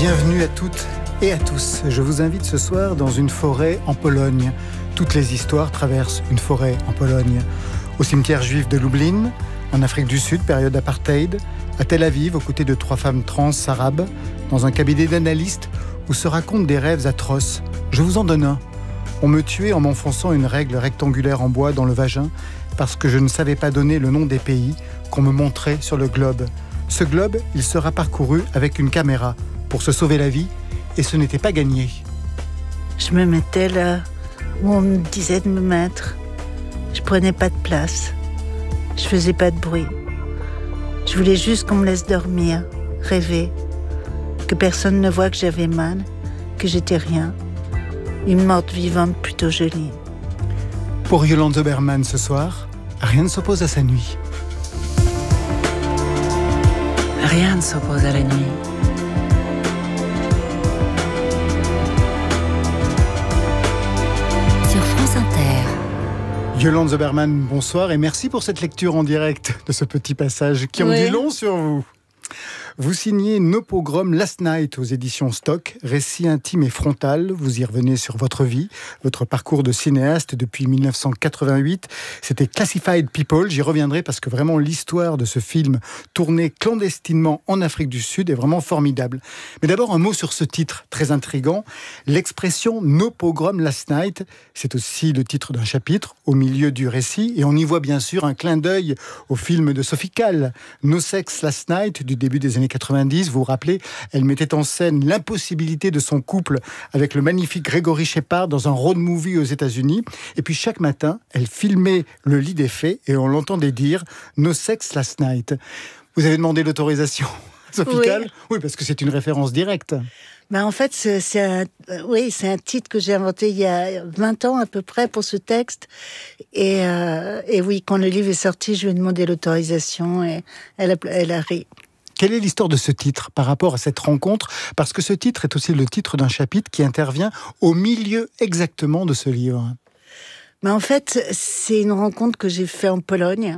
Bienvenue à toutes et à tous. Je vous invite ce soir dans une forêt en Pologne. Toutes les histoires traversent une forêt en Pologne. Au cimetière juif de Lublin, en Afrique du Sud, période apartheid, à Tel Aviv, aux côtés de 3 femmes trans arabes, dans un cabinet d'analystes où se racontent des rêves atroces. Je vous en donne un. On me tuait en m'enfonçant une règle rectangulaire en bois dans le vagin parce que je ne savais pas donner le nom des pays qu'on me montrait sur le globe. Ce globe, il sera parcouru avec une caméra pour se sauver la vie, et ce n'était pas gagné. Je me mettais là où on me disait de me mettre. Je prenais pas de place. Je faisais pas de bruit. Je voulais juste qu'on me laisse dormir, rêver. Que personne ne voie que j'avais mal, que j'étais rien. Une morte vivante plutôt jolie. Pour Yolande Zoberman ce soir, rien ne s'oppose à sa nuit. Rien ne s'oppose à la nuit. Sur France Inter. Yolande Zoberman, bonsoir et merci pour cette lecture en direct de ce petit passage qui en dit long sur vous. Vous signez No Pogrom Last Night aux éditions Stock, récit intime et frontal. Vous y revenez sur votre vie, votre parcours de cinéaste depuis 1988. C'était Classified People, j'y reviendrai parce que vraiment l'histoire de ce film tourné clandestinement en Afrique du Sud est vraiment formidable. Mais d'abord un mot sur ce titre très intriguant. L'expression No Pogrom Last Night, c'est aussi le titre d'un chapitre au milieu du récit et on y voit bien sûr un clin d'œil au film de Sophie Calle, No Sex Last Night du début des années 90, vous vous rappelez, elle mettait en scène l'impossibilité de son couple avec le magnifique Gregory Shepard dans un road movie aux États-Unis. Et puis chaque matin, elle filmait le lit des faits et on l'entendait dire « No sex last night ». Vous avez demandé l'autorisation, Sophie Calle ? Oui, parce que c'est une référence directe. En fait, c'est un titre que j'ai inventé il y a 20 ans à peu près pour ce texte. Et oui, quand le livre est sorti, je lui ai demandé l'autorisation et elle a ri. Quelle est l'histoire de ce titre par rapport à cette rencontre ? Parce que ce titre est aussi le titre d'un chapitre qui intervient au milieu exactement de ce livre. En fait, c'est une rencontre que j'ai faite en Pologne.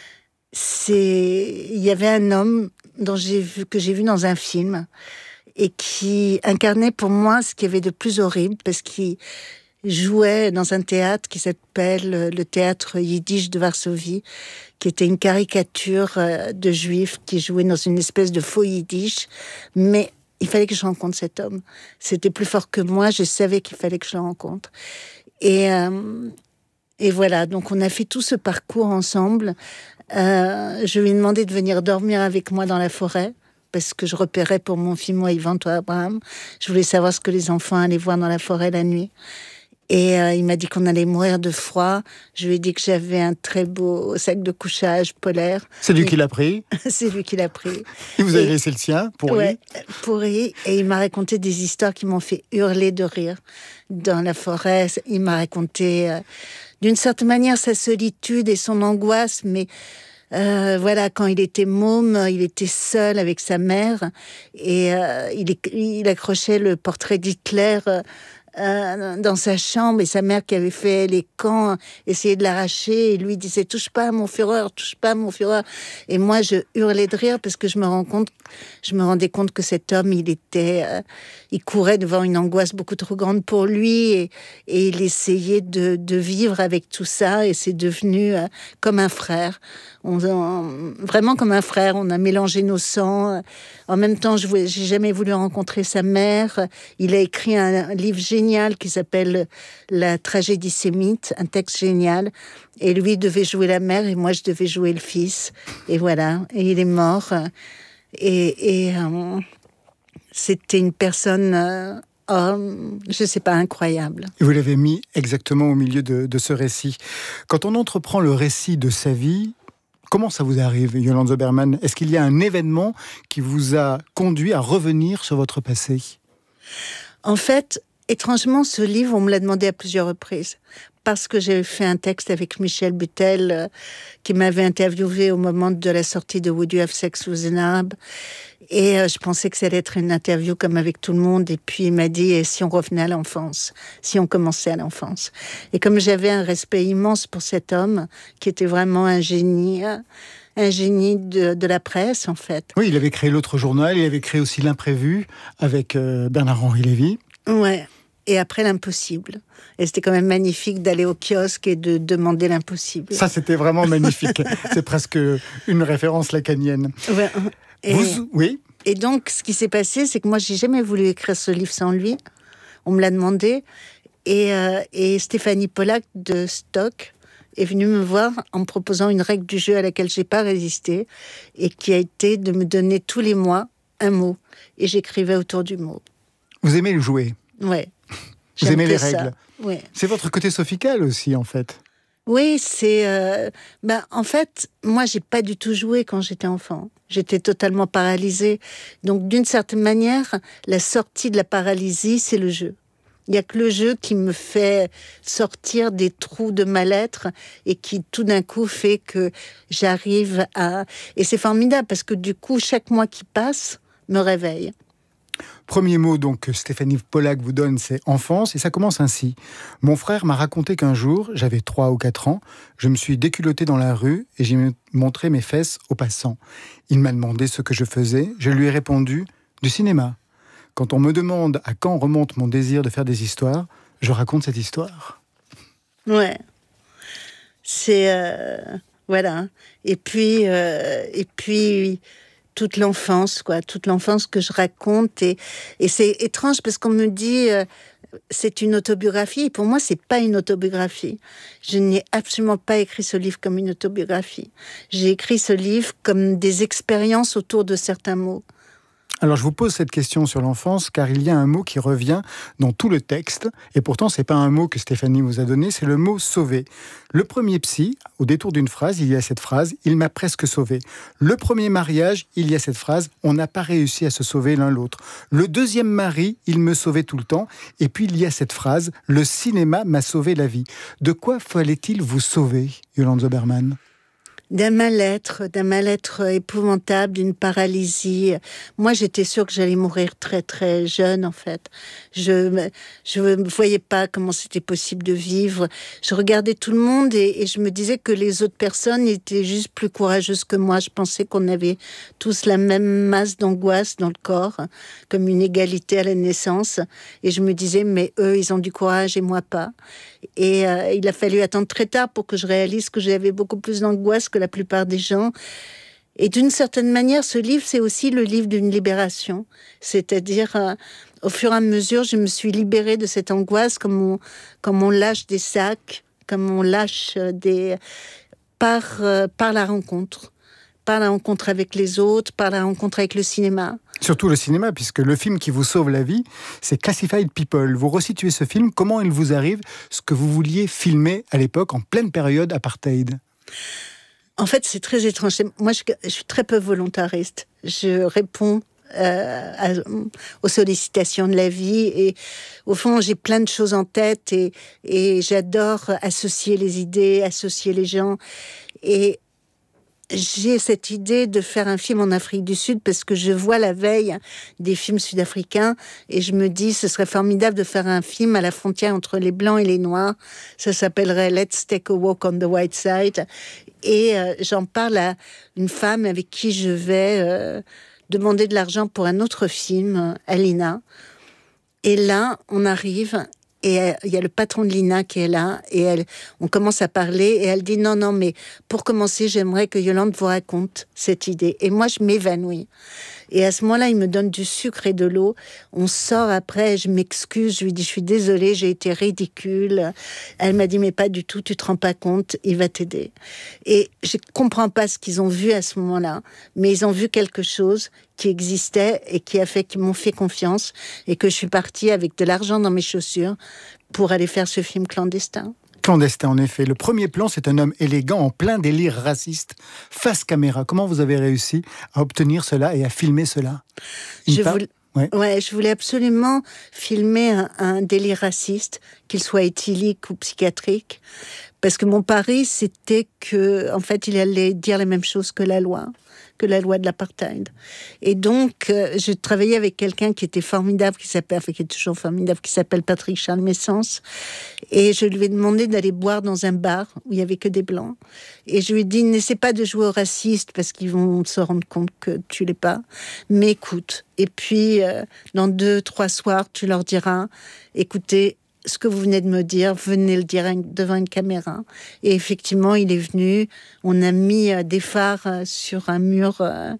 Il y avait un homme que j'ai vu dans un film et qui incarnait pour moi ce qu'il y avait de plus horrible parce qu'il jouait dans un théâtre qui s'appelle le théâtre Yiddish de Varsovie, qui était une caricature de juifs qui jouaient dans une espèce de faux Yiddish. Mais il fallait que je rencontre cet homme. C'était plus fort que moi, je savais qu'il fallait que je le rencontre. Et voilà, donc on a fait tout ce parcours ensemble. Je lui ai demandé de venir dormir avec moi dans la forêt, parce que je repérais pour mon film Moi, Yvan, toi, Abraham. Je voulais savoir ce que les enfants allaient voir dans la forêt la nuit. Et il m'a dit qu'on allait mourir de froid. Je lui ai dit que j'avais un très beau sac de couchage polaire. C'est lui qui l'a pris ? C'est lui qui l'a pris. Et vous avez laissé le sien, pourri ? Pourri. Et il m'a raconté des histoires qui m'ont fait hurler de rire. Dans la forêt, il m'a raconté d'une certaine manière sa solitude et son angoisse, mais voilà, quand il était môme, il était seul avec sa mère et il accrochait le portrait d'Hitler dans sa chambre, et sa mère qui avait fait les camps essayait de l'arracher et lui disait touche pas à mon Führer, touche pas à mon Führer. Et moi je hurlais de rire parce que je me rendais compte que cet homme il courait devant une angoisse beaucoup trop grande pour lui et il essayait de vivre avec tout ça, et c'est devenu comme un frère. Vraiment comme un frère, on a mélangé nos sangs. En même temps, j'ai jamais voulu rencontrer sa mère. Il a écrit un livre génial qui s'appelle La tragédie sémite, un texte génial. Et lui devait jouer la mère et moi je devais jouer le fils. Et voilà, et il est mort. Et c'était une personne, je sais pas, incroyable. Et vous l'avez mis exactement au milieu de ce récit. Quand on entreprend le récit de sa vie, comment ça vous arrive, Yolande Zoberman ? Est-ce qu'il y a un événement qui vous a conduit à revenir sur votre passé ? En fait, étrangement, ce livre, on me l'a demandé à plusieurs reprises. Parce que j'ai fait un texte avec Michel Butel, qui m'avait interviewé au moment de la sortie de Would You Have Sex with an Arab ? Et je pensais que ça allait être une interview comme avec tout le monde. Et puis il m'a dit, et si on revenait à l'enfance ? Si on commençait à l'enfance ? Et comme j'avais un respect immense pour cet homme, qui était vraiment un génie, un génie de la presse, en fait. Oui, il avait créé l'autre journal, il avait créé aussi L'Imprévu avec Bernard-Henri Lévy. Ouais. Et après, l'impossible. Et c'était quand même magnifique d'aller au kiosque et de demander l'impossible. Ça, c'était vraiment magnifique. C'est presque une référence lacanienne. Ouais. Oui. Et donc, ce qui s'est passé, c'est que moi, j'ai jamais voulu écrire ce livre sans lui. On me l'a demandé. Et Stéphanie Pollack de Stock est venue me voir en me proposant une règle du jeu à laquelle j'ai pas résisté et qui a été de me donner tous les mois un mot. Et j'écrivais autour du mot. Vous aimez le jouer? Ouais. Vous aimez les règles? Ouais. C'est votre côté sophical aussi, en fait. Oui, c'est... en fait, moi, j'ai pas du tout joué quand j'étais enfant. J'étais totalement paralysée. Donc, d'une certaine manière, la sortie de la paralysie, c'est le jeu. Il n'y a que le jeu qui me fait sortir des trous de mal-être et qui, tout d'un coup, fait que j'arrive à... Et c'est formidable parce que, du coup, chaque mois qui passe me réveille. Premier mot donc que Stéphanie Pollack vous donne, c'est enfance, et ça commence ainsi. Mon frère m'a raconté qu'un jour, j'avais 3 ou 4 ans, je me suis déculotté dans la rue et j'ai montré mes fesses aux passants. Il m'a demandé ce que je faisais, je lui ai répondu « du cinéma ». Quand on me demande à quand remonte mon désir de faire des histoires, je raconte cette histoire. Ouais. C'est... voilà. Et puis toute l'enfance que je raconte. Et c'est étrange parce qu'on me dit c'est une autobiographie. Et pour moi, c'est pas une autobiographie. Je n'ai absolument pas écrit ce livre comme une autobiographie. J'ai écrit ce livre comme des expériences autour de certains mots. Alors je vous pose cette question sur l'enfance car il y a un mot qui revient dans tout le texte et pourtant c'est pas un mot que Stéphanie vous a donné, c'est le mot sauver. Le premier psy, au détour d'une phrase, il y a cette phrase « il m'a presque sauvé ». Le premier mariage, il y a cette phrase « on n'a pas réussi à se sauver l'un l'autre ». Le deuxième mari, il me sauvait tout le temps et puis il y a cette phrase « le cinéma m'a sauvé la vie ». De quoi fallait-il vous sauver, Yolande Zoberman ? D'un mal-être épouvantable, d'une paralysie. Moi, j'étais sûre que j'allais mourir très, très jeune, en fait. Je ne voyais pas comment c'était possible de vivre. Je regardais tout le monde et je me disais que les autres personnes étaient juste plus courageuses que moi. Je pensais qu'on avait tous la même masse d'angoisse dans le corps, comme une égalité à la naissance. Et je me disais, mais eux, ils ont du courage et moi pas. Et il a fallu attendre très tard pour que je réalise que j'avais beaucoup plus d'angoisse que la plupart des gens. Et d'une certaine manière, ce livre, c'est aussi le livre d'une libération. C'est-à-dire, au fur et à mesure, je me suis libérée de cette angoisse comme on lâche des sacs, comme on lâche par la rencontre. Par la rencontre avec les autres, par la rencontre avec le cinéma. Surtout le cinéma, puisque le film qui vous sauve la vie, c'est Classified People. Vous resituez ce film, comment il vous arrive ce que vous vouliez filmer à l'époque, en pleine période apartheid ? En fait, c'est très étrange. Moi, je suis très peu volontariste. Je réponds aux sollicitations de la vie et au fond, j'ai plein de choses en tête et j'adore associer les idées, associer les gens et j'ai cette idée de faire un film en Afrique du Sud parce que je vois la veille des films sud-africains et je me dis ce serait formidable de faire un film à la frontière entre les Blancs et les Noirs. Ça s'appellerait Let's Take a Walk on the White Side. Et j'en parle à une femme avec qui je vais demander de l'argent pour un autre film, Alina. Et là, on arrive... Et il y a le patron de l'INA qui est là, et on commence à parler, et elle dit non, mais pour commencer, j'aimerais que Yolande vous raconte cette idée. Et moi, je m'évanouis. Et à ce moment-là, il me donne du sucre et de l'eau. On sort après, je m'excuse, je lui dis, je suis désolée, j'ai été ridicule. Elle m'a dit, mais pas du tout, tu te rends pas compte, il va t'aider. Et je comprends pas ce qu'ils ont vu à ce moment-là, mais ils ont vu quelque chose qui existait et qui a fait qu'ils m'ont fait confiance et que je suis partie avec de l'argent dans mes chaussures pour aller faire ce film clandestin. Clandestin, en effet. Le premier plan, c'est un homme élégant en plein délire raciste, face caméra. Comment vous avez réussi à obtenir cela et à filmer cela ? Je voulais absolument filmer un délire raciste, qu'il soit éthylique ou psychiatrique, parce que mon pari, c'était que, en fait, il allait dire la même chose que la loi, que la loi de l'apartheid. Et donc, je travaillais avec quelqu'un qui était formidable, qui est toujours formidable, qui s'appelle Patrick Charles Messence. Et je lui ai demandé d'aller boire dans un bar où il n'y avait que des Blancs. Et je lui ai dit, n'essaie pas de jouer au raciste parce qu'ils vont se rendre compte que tu l'es pas. Mais écoute. Et puis, dans 2-3 soirs, tu leur diras, écoutez, ce que vous venez de me dire, venez le dire devant une caméra. Et effectivement, il est venu. On a mis des phares sur un mur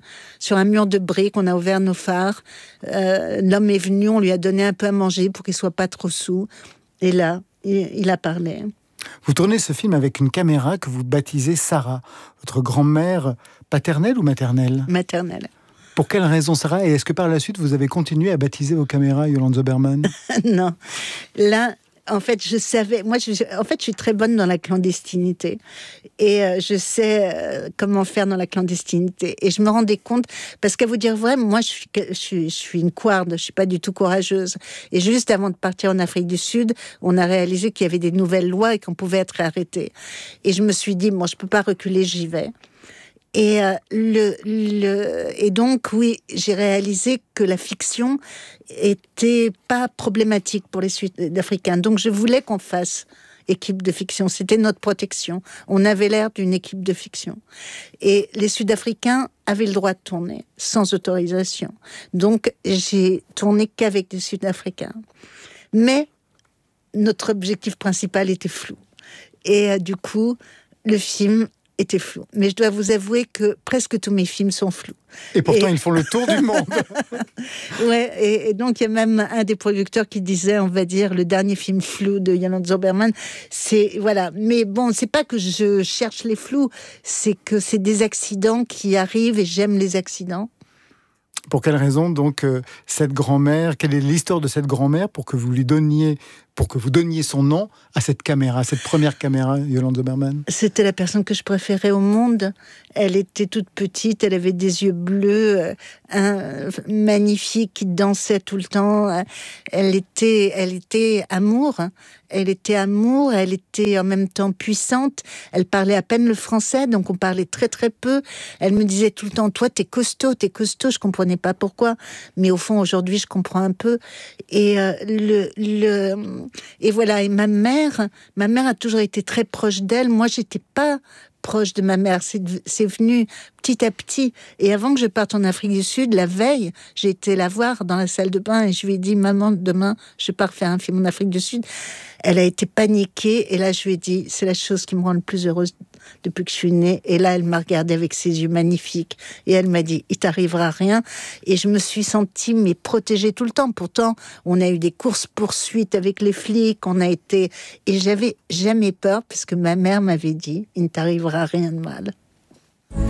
de briques. On a ouvert nos phares. L'homme est venu. On lui a donné un peu à manger pour qu'il soit pas trop saoul. Et là, il a parlé. Vous tournez ce film avec une caméra que vous baptisez Sarah, votre grand-mère paternelle ou maternelle ? Maternelle. Pour quelle raison, Sarah ? Et est-ce que par la suite, vous avez continué à baptiser vos caméras Yolande Zoberman ? Non. Là, en fait, je savais... Moi, je suis très bonne dans la clandestinité. Et je sais comment faire dans la clandestinité. Et je me rendais compte... Parce qu'à vous dire vrai, moi, je suis une couarde. Je ne suis pas du tout courageuse. Et juste avant de partir en Afrique du Sud, on a réalisé qu'il y avait des nouvelles lois et qu'on pouvait être arrêté. Et je me suis dit, moi, je ne peux pas reculer, j'y vais. Et, et donc, oui, j'ai réalisé que la fiction était pas problématique pour les Sud-Africains. Donc, je voulais qu'on fasse équipe de fiction. C'était notre protection. On avait l'air d'une équipe de fiction. Et les Sud-Africains avaient le droit de tourner sans autorisation. Donc, j'ai tourné qu'avec des Sud-Africains. Mais notre objectif principal était flou. Et du coup, le film était flou. Mais je dois vous avouer que presque tous mes films sont flous. Et pourtant, ils font le tour du monde. Ouais, et donc il y a même un des producteurs qui disait, on va dire, le dernier film flou de Yolande Zoberman, c'est, voilà. Mais bon, c'est pas que je cherche les flous, c'est que c'est des accidents qui arrivent et j'aime les accidents. Pour quelle raison, donc, cette grand-mère, quelle est l'histoire de cette grand-mère pour que vous donniez son nom à cette caméra, à cette première caméra, Yolande Zoberman ? C'était la personne que je préférais au monde. Elle était toute petite, elle avait des yeux bleus, magnifique, qui dansait tout le temps. Elle était amour. Elle était amour, elle était en même temps puissante. Elle parlait à peine le français, donc on parlait très très peu. Elle me disait tout le temps, toi t'es costaud. Je comprenais pas pourquoi, mais au fond aujourd'hui je comprends un peu. Et et voilà. Et ma mère a toujours été très proche d'elle. Moi j'étais pas proche de ma mère, c'est venu petit à petit. Et avant que je parte en Afrique du Sud, la veille, j'ai été la voir dans la salle de bain et je lui ai dit, maman, demain, je pars faire un film en Afrique du Sud. Elle a été paniquée et là, je lui ai dit, c'est la chose qui me rend le plus heureuse depuis que je suis née. Et là, elle m'a regardée avec ses yeux magnifiques et elle m'a dit, il t'arrivera rien. Et je me suis sentie, mais protégée tout le temps. Pourtant, on a eu des courses-poursuites avec les flics, et j'avais jamais peur parce que ma mère m'avait dit, il ne t'arrivera rien de mal.